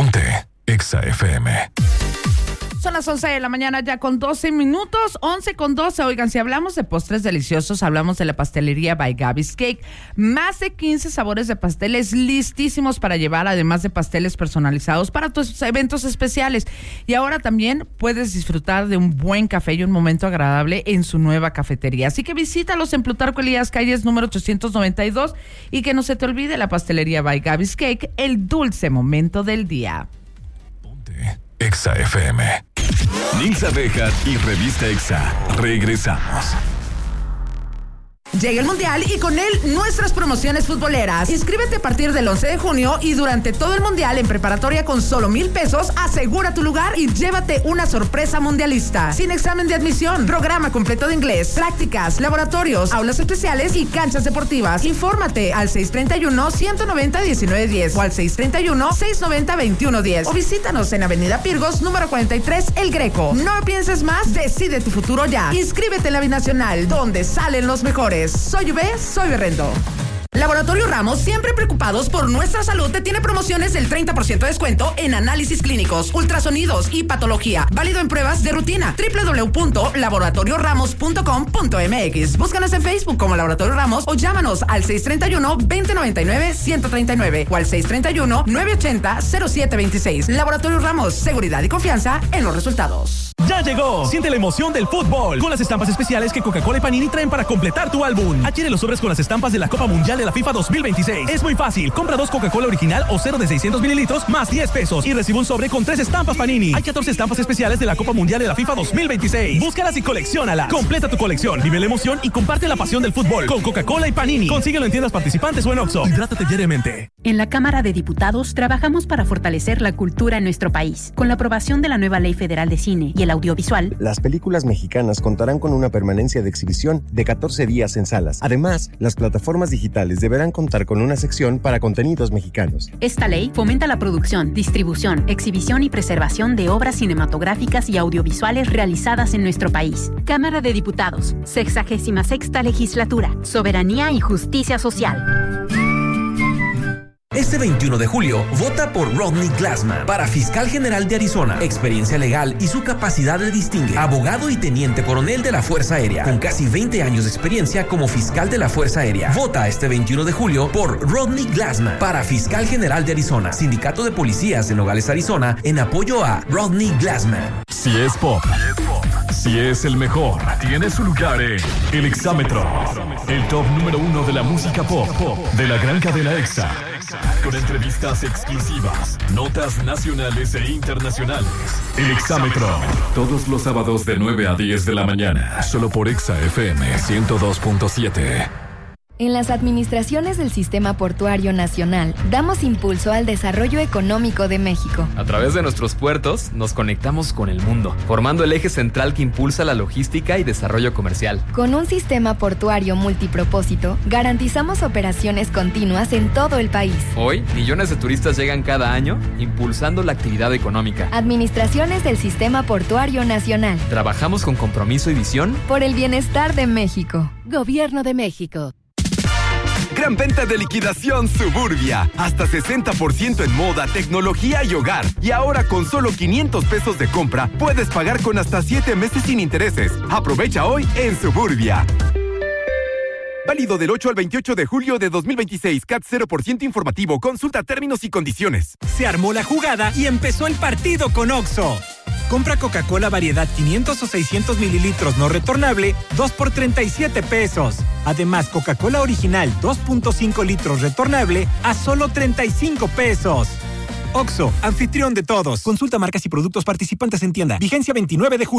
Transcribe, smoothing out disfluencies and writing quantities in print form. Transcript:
Ponte Exa FM. Son las 11 de la mañana ya con 12 minutos, 11 con 12. Oigan, si hablamos de postres deliciosos, hablamos de la pastelería by Gabby's Cake. Más de 15 sabores de pasteles listísimos para llevar, además de pasteles personalizados para tus eventos especiales. Y ahora también puedes disfrutar de un buen café y un momento agradable en su nueva cafetería. Así que visítalos en Plutarco Elías Calles número 892 y que no se te olvide la pastelería by Gabby's Cake, el dulce momento del día. Ponte Exa FM. Nils Abejas y Revista Exa. Regresamos. Llega el Mundial y con él nuestras promociones futboleras. Inscríbete a partir del 11 de junio y durante todo el Mundial en preparatoria con solo 1,000 pesos, asegura tu lugar y llévate una sorpresa mundialista. Sin examen de admisión, programa completo de inglés, prácticas, laboratorios, aulas especiales y canchas deportivas. Infórmate al 631-190-1910 o al 631-690-2110 o visítanos en Avenida Pirgos, número 43, El Greco. No pienses más, decide tu futuro ya. Inscríbete en la Binacional, donde salen los mejores. Soy UB, soy Berrendo. Laboratorio Ramos, siempre preocupados por nuestra salud, te tiene promociones del 30% de descuento en análisis clínicos, ultrasonidos y patología. Válido en pruebas de rutina. www.laboratorioramos.com.mx. Búscanos en Facebook como Laboratorio Ramos o llámanos al 631-2099-139 o al 631-980-0726. Laboratorio Ramos, seguridad y confianza en los resultados. ¡Ya llegó! Siente la emoción del fútbol con las estampas especiales que Coca-Cola y Panini traen para completar tu álbum. Adquiere los sobres con las estampas de la Copa Mundial de la FIFA 2026. Es muy fácil. Compra 2 Coca-Cola original o 0 de 600 mililitros más 10 pesos y recibe un sobre con 3 estampas Panini. Hay 14 estampas especiales de la Copa Mundial de la FIFA 2026. Búscalas y colecciónalas. Completa tu colección, vive la emoción y comparte la pasión del fútbol con Coca-Cola y Panini. Consíguelo en tiendas participantes o en Oxxo. Hidrátate diariamente. En la Cámara de Diputados trabajamos para fortalecer la cultura en nuestro país. Con la aprobación de la nueva Ley Federal de Cine y el Audiovisual, las películas mexicanas contarán con una permanencia de exhibición de 14 días en salas. Además, las plataformas digitales deberán contar con una sección para contenidos mexicanos. Esta ley fomenta la producción, distribución, exhibición y preservación de obras cinematográficas y audiovisuales realizadas en nuestro país. Cámara de Diputados, 66ª Legislatura, Soberanía y Justicia Social. Este 21 de julio, vota por Rodney Glassman para fiscal general de Arizona. Experiencia legal y su capacidad le distingue. Abogado y teniente coronel de la Fuerza Aérea, con casi 20 años de experiencia como fiscal de la Fuerza Aérea. Vota este 21 de julio por Rodney Glassman para fiscal general de Arizona. Sindicato de Policías de Nogales, Arizona, en apoyo a Rodney Glassman. Si es pop, si es el mejor, tiene su lugar en El Exámetro, el top número 1 de la música pop de la gran cadena Exa. Con entrevistas exclusivas, notas nacionales e internacionales. El Exámetro, todos los sábados de 9 a 10 de la mañana, solo por Exa FM 102.7. En las administraciones del Sistema Portuario Nacional, damos impulso al desarrollo económico de México. A través de nuestros puertos, nos conectamos con el mundo, formando el eje central que impulsa la logística y desarrollo comercial. Con un sistema portuario multipropósito, garantizamos operaciones continuas en todo el país. Hoy, millones de turistas llegan cada año, impulsando la actividad económica. Administraciones del Sistema Portuario Nacional. Trabajamos con compromiso y visión por el bienestar de México. Gobierno de México. Gran venta de liquidación Suburbia. Hasta 60% en moda, tecnología y hogar. Y ahora con solo 500 pesos de compra, puedes pagar con hasta 7 meses sin intereses. Aprovecha hoy en Suburbia. Válido del 8 al 28 de julio de 2026. CAT 0% informativo. Consulta términos y condiciones. Se armó la jugada y empezó el partido con Oxxo. Compra Coca-Cola variedad 500 o 600 mililitros no retornable, 2 por 37 pesos. Además, Coca-Cola original 2.5 litros retornable a solo 35 pesos. Oxxo, anfitrión de todos. Consulta marcas y productos participantes en tienda. Vigencia 29 de julio.